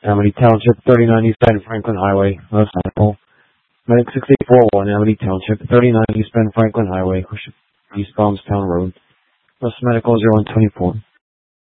Amity Township, 39 East Bend Franklin Highway, West Medical. Medic 6841, Amity Township, 39 East Bend Franklin Highway, East Bromstown Road, West Medical 0124.